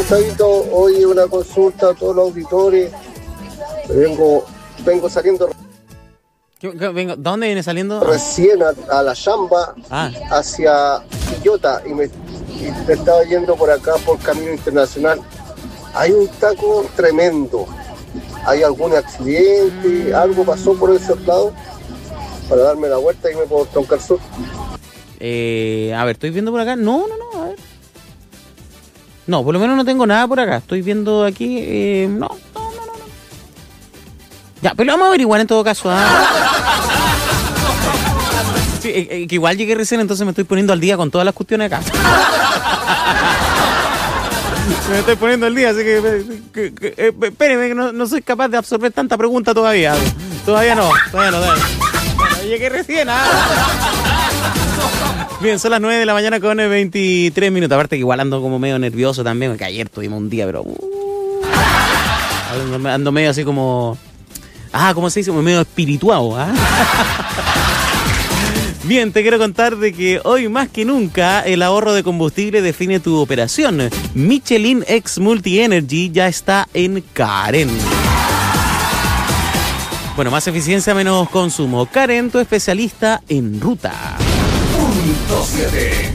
Gustavito, hoy una consulta a todos los auditores. Vengo saliendo ¿Dónde viene saliendo? recién a la chamba hacia Quillota y me estaba yendo por acá por Camino Internacional. Hay un taco tremendo. ¿Hay algún accidente? ¿Algo pasó por ese lado? Para darme la vuelta y me puedo troncar sur. A ver, estoy viendo por acá. No, a ver. No, por lo menos no tengo nada por acá. Estoy viendo aquí. No. Ya, pero lo vamos a averiguar en todo caso. Sí, que igual llegué recién, entonces me estoy poniendo al día con todas las cuestiones acá. Me estoy poniendo al día, así que espéreme, que no soy capaz de absorber tanta pregunta todavía. Todavía no. Bueno, llegué recién. Bien, son las 9 de la mañana con 23 minutos. Aparte que igual ando como medio nervioso también, porque ayer tuvimos un día, pero... ando medio así como... ¿cómo se dice? Medio espirituado. Bien, te quiero contar de que hoy más que nunca el ahorro de combustible define tu operación. Michelin X Multi Energy ya está en Karen. Bueno, más eficiencia, menos consumo. Karen, tu especialista en ruta. Punto 7.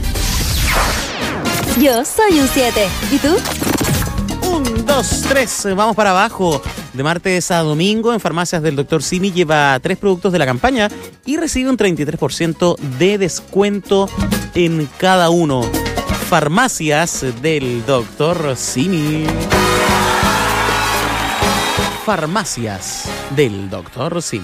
Yo soy un 7. ¿Y tú? 1, 2, 3. Vamos para abajo. De martes a domingo en farmacias del Dr. Simi lleva 3 productos de la campaña y recibe un 33% de descuento en cada uno. Farmacias del Dr. Simi. Farmacias del Dr. Simi.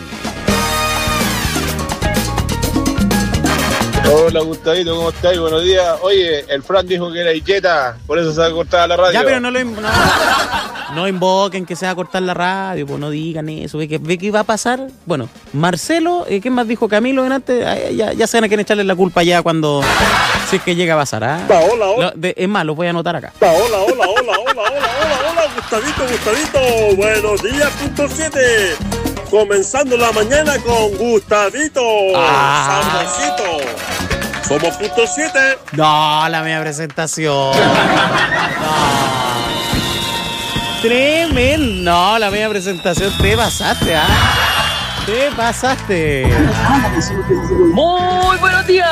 Hola Gustavito, ¿cómo estás? Buenos días. Oye, el Fran dijo que era Illeta, por eso se va a cortar la radio. Ya, pero no invoquen que se va a cortar la radio, pues no digan eso. ¿Ve que iba a pasar? Bueno, Marcelo, ¿quién más dijo? Camilo, antes, ya saben a quién echarle la culpa ya cuando... Si es que llega a pasar, Hola. Es más, lo voy a anotar acá. Hola, Gustavito. Buenos días, punto 7. Comenzando la mañana con Gustavito. Sabrosito. Somos punto 7. No, la media presentación. Tremendo. No, la media presentación. Te pasaste, Te pasaste. Muy buenos días,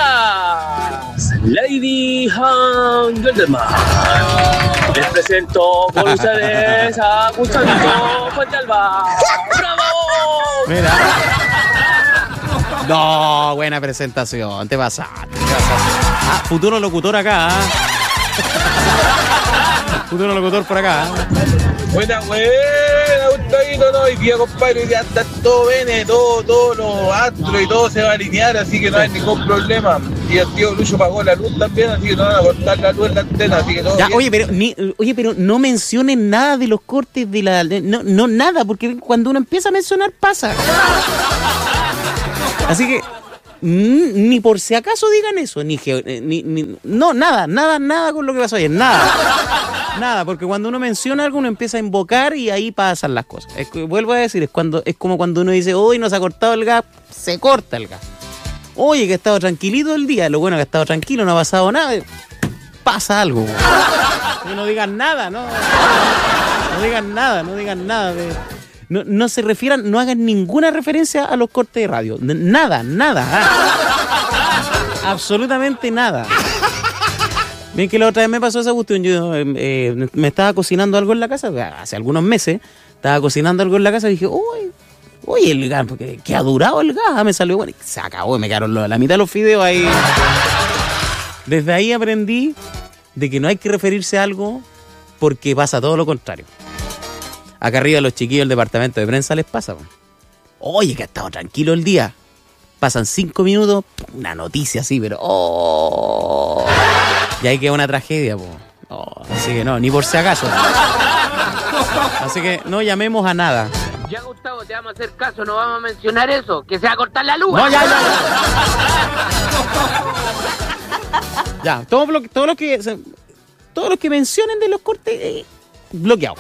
ladies and gentlemen. Les presento con ustedes a Gustavito Fuente Alba. ¡Bravo! Mira. No, buena presentación. Te pasaste. Futuro locutor acá. Futuro locutor por acá. Buena, Gustavito, no, hoy día, compadre, ya está todo bien, todos los astros y todo se va a alinear, así que no hay ningún problema. Y el tío Lucho pagó la luz también, así que no van a cortar la luz en la antena, así que todo ya, bien. pero no mencionen nada de los cortes de la... No, nada, porque cuando uno empieza a mencionar pasa. Así que ni por si acaso digan eso, nada con lo que pasó ayer, nada, porque cuando uno menciona algo uno empieza a invocar y ahí pasan las cosas. Vuelvo a decir, es como cuando uno dice, hoy no se ha cortado el gas, se corta el gas. Oye, que ha estado tranquilito el día, lo bueno que ha estado tranquilo, no ha pasado nada, pasa algo. No digan nada, no digan nada de... No se refieran, no hagan ninguna referencia a los cortes de radio. Nada. Absolutamente nada. Bien que la otra vez me pasó esa cuestión. Yo me estaba cocinando algo en la casa, hace algunos meses, estaba cocinando algo en la casa y dije, oye, el gas, porque que ha durado el gas, me salió bueno. Y se acabó, me quedaron la mitad de los fideos ahí. Desde ahí aprendí de que no hay que referirse a algo porque pasa todo lo contrario. Acá arriba a los chiquillos del departamento de prensa les pasa. Oye, que ha estado tranquilo el día. Pasan 5 minutos, una noticia así, pero... Y ahí queda una tragedia, así que no, ni por si acaso. Así que no llamemos a nada. Ya, Gustavo, te vamos a hacer caso, no vamos a mencionar eso, que se va a cortar la luz. No, ya. Ya, todos los que mencionen de los cortes... bloqueado.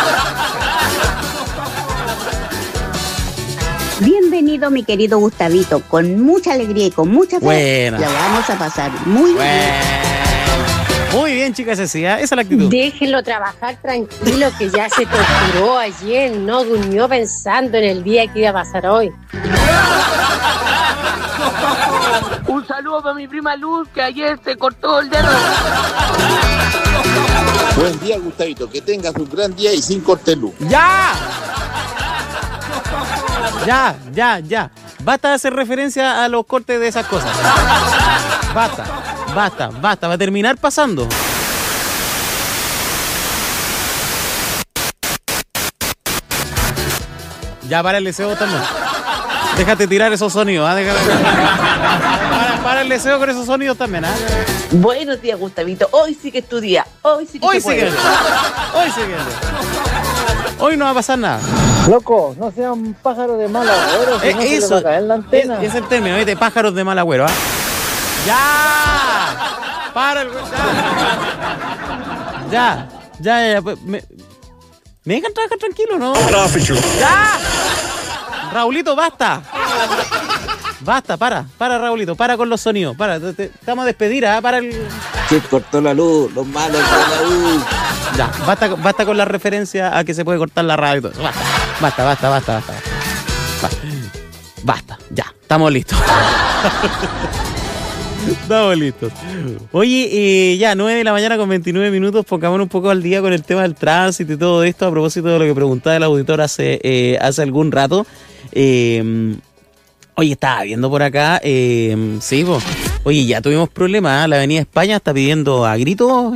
Bienvenido, mi querido Gustavito, con mucha alegría y con mucha fe. Buena. La vamos a pasar muy bien. Muy bien, chicas, esa es la actitud. Déjenlo trabajar tranquilo, que ya se torturó ayer, no durmió pensando en el día que iba a pasar hoy. Un saludo para mi prima Luz, que ayer se cortó el dedo. Buen día, Gustavito, que tengas un gran día y sin corte luz. ¡Ya! Ya. Basta de hacer referencia a los cortes de esas cosas. Basta. Va a terminar pasando. Ya, para el deseo también. Déjate tirar esos sonidos, para el deseo con esos sonidos también, Buenos días, Gustavito. Hoy sí que es tu día. Hoy sí que Hoy no va a pasar nada. Loco, no sea un pájaro de mal agüero, si no se le va a caer la antena. Es el término, ¿viste? Pájaros de mal agüero, ¡Ya! ¡Para el... Ya. Pues, ¿Me dejan trabajar tranquilo, no? ¡Ya! Raulito, basta. Para, Raulito, para con los sonidos. Estamos a despedir, para el... Se cortó la luz, los malos de la luz. Ya, basta con la referencia a que se puede cortar la radio y todo eso. Basta, ya, estamos listos. Estamos listos. Oye, ya, 9 de la mañana con 29 minutos, pongámonos un poco al día con el tema del tránsito y todo esto, a propósito de lo que preguntaba el auditor hace algún rato. Oye, estaba viendo por acá, sí, pues. Oye, ya tuvimos problemas, la Avenida España está pidiendo a gritos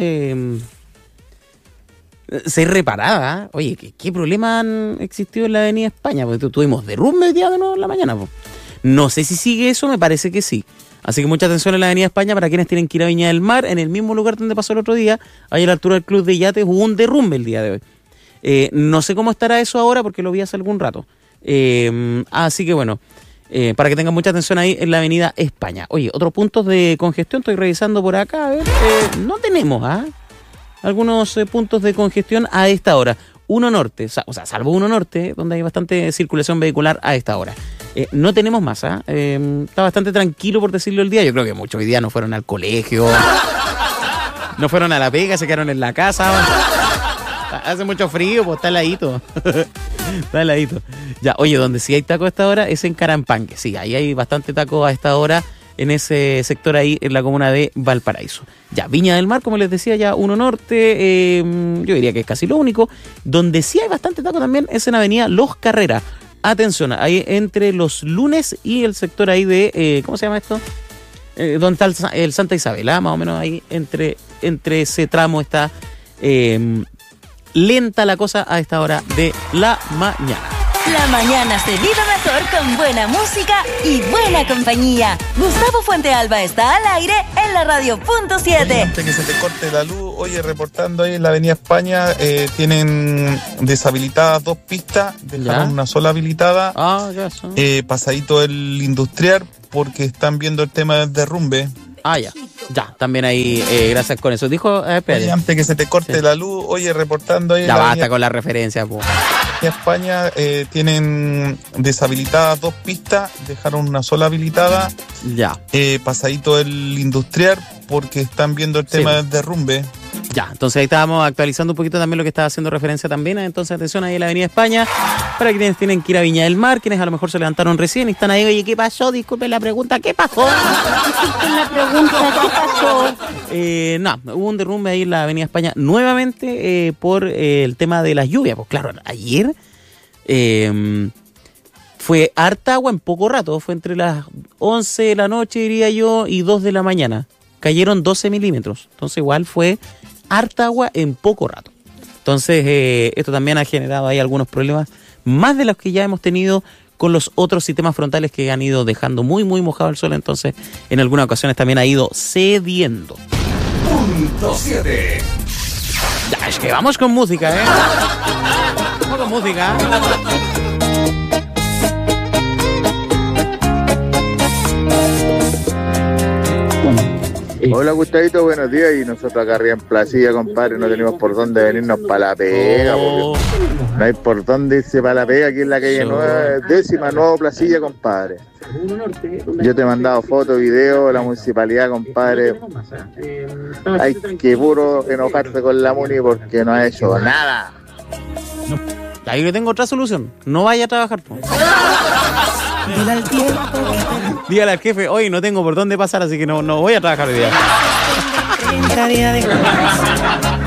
ser reparada. Oye, ¿qué problemas han existido en la Avenida España? Porque tuvimos derrumbe el día de nuevo en la mañana, pues. No sé si sigue eso, me parece que sí. Así que mucha atención en la Avenida España para quienes tienen que ir a Viña del Mar, en el mismo lugar donde pasó el otro día, ahí a la altura del Club de Yates, hubo un derrumbe el día de hoy. No sé cómo estará eso ahora porque lo vi hace algún rato. Así que bueno, para que tengan mucha atención ahí en la Avenida España. Oye, otros puntos de congestión, estoy revisando por acá, a ver, no tenemos algunos puntos de congestión a esta hora. 1 Norte, o sea, salvo 1 Norte, donde hay bastante circulación vehicular a esta hora. No tenemos más, está bastante tranquilo, por decirlo, el día. Yo creo que muchos hoy día no fueron al colegio, no fueron a la pega, se quedaron en la casa. Hace mucho frío, pues está heladito. Está heladito. Ya, oye, donde sí hay taco a esta hora es en Carampangue. Sí, ahí hay bastante taco a esta hora en ese sector ahí, en la comuna de Valparaíso. Ya, Viña del Mar, como les decía, ya 1 Norte, yo diría que es casi lo único. Donde sí hay bastante taco también es en Avenida Los Carreras. Atención, ahí entre los Lunes y el sector ahí de, ¿cómo se llama esto? Donde está el Santa Isabel, más o menos ahí entre ese tramo está lenta la cosa a esta hora de la mañana. La mañana se vive mejor con buena música y buena compañía. Gustavo Fuentealba está al aire en la radio .7. Antes que se te corte la luz, oye, reportando ahí en la Avenida España, tienen deshabilitadas 2 pistas, dejaron una sola habilitada. Pasadito el Industrial, porque están viendo el tema del derrumbe. Ya, también ahí, gracias con eso. Dijo, oye, antes que se te corte la luz, oye, reportando ahí. Ya basta con la referencia, po. En España tienen deshabilitadas 2 pistas, dejaron una sola habilitada. Ya. Pasadito el Industrial, porque están viendo el tema del derrumbe. Ya, entonces ahí estábamos actualizando un poquito también lo que estaba haciendo referencia también. Entonces, atención ahí en la Avenida España, para quienes tienen que ir a Viña del Mar, quienes a lo mejor se levantaron recién y están ahí, oye, ¿qué pasó? Disculpen la pregunta, ¿qué pasó? No, hubo un derrumbe ahí en la Avenida España nuevamente por el tema de las lluvias. Pues claro, ayer fue harta agua en poco rato, fue entre las 11 de la noche, diría yo, y 2 de la mañana. Cayeron 12 milímetros, entonces igual fue harta agua en poco rato. Entonces esto también ha generado ahí algunos problemas, más de los que ya hemos tenido con los otros sistemas frontales que han ido dejando muy mojado el suelo, entonces en algunas ocasiones también ha ido cediendo. Punto 7. Ya, es que vamos con música, Vamos con música. Hola Gustavito, buenos días. Y nosotros acá arriba en Placilla, compadre, no tenemos por dónde venirnos para la pega, porque no hay por dónde irse para la pega aquí en la calle 9, 10ª Nuevo Placilla, compadre. Yo te he mandado fotos, videos, la municipalidad, compadre. Hay que puro enojarse con la muni porque no ha hecho nada. Ahí yo tengo otra solución. No vaya a trabajar. Dígale al jefe, hoy no tengo por dónde pasar, así que no voy a trabajar hoy día.